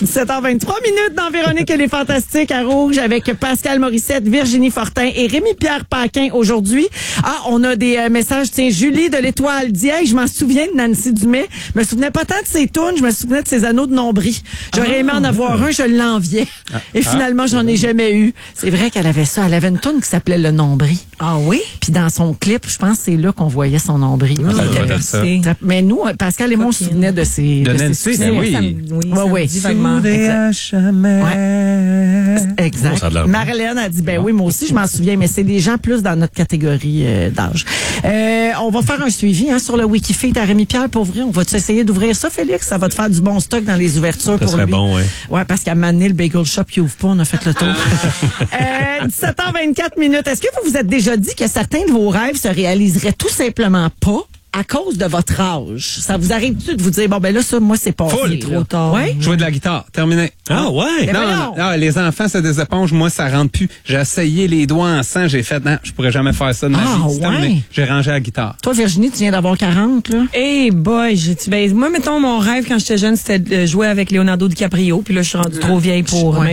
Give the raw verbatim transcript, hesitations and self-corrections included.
dix-sept heures vingt-trois minutes dans Véronique et les Fantastiques à Rouge avec Pascal Morissette, Virginie Fortin et Rémi-Pierre Paquin aujourd'hui. Ah, on a des euh, messages. Tiens, Julie de l'Étoile dit hey, je m'en souviens de Nancy Dumais. Je me souvenais pas tant de ses tounes, je me souvenais de ses anneaux de nombril. J'aurais ah, aimé en avoir un, je l'enviais. Ah, et finalement, ah, j'en ai jamais eu. C'est vrai qu'elle avait ça. Elle avait une toune qui s'appelait Le Nombril. Ah oui? Puis dans son clip, je pense que c'est là qu'on voyait son nombril. Ah, ça ça. Mais nous, Pascal et moi, on se souvenait de ses... De, de Nancy, ses oui. Oui, ouais, oui. Ouais. Exact. Oh, Marilyn a dit, ben oui, moi aussi, je m'en souviens, mais c'est des gens plus dans notre catégorie euh, d'âge. Euh, on va faire un suivi hein, sur le Wikifeed à Rémi-Pierre pour ouvrir. On va essayer d'ouvrir ça, Félix? Ça va te faire du bon stock dans les ouvertures ça pour serait lui. bon, oui. Ouais, parce qu'à Mané, le bagel shop, il ouvre pas. On a fait le tour. euh, dix-sept heures vingt-quatre minutes. Est-ce que vous vous êtes déjà dit que certains de vos rêves se réaliseraient tout simplement pas à cause de votre âge? Ça vous arrive-tu de vous dire, bon, ben là, ça, moi, c'est pas trop tard. Ouais? Jouer de la guitare, terminé. Ah ouais? Mais Non, voyons. non, non, les enfants, c'est des éponges. Moi, ça rentre plus. J'ai essayé les doigts en sang. J'ai fait, non, je pourrais jamais faire ça de ma Ah, vie. C'est terminé. ouais? J'ai rangé la guitare. Toi, Virginie, tu viens d'avoir quarante, là? Hey boy, j'ai ben, moi, mettons, mon rêve quand j'étais jeune, c'était de jouer avec Leonardo DiCaprio. Puis là, je suis rendue trop vieille pour... Ouais.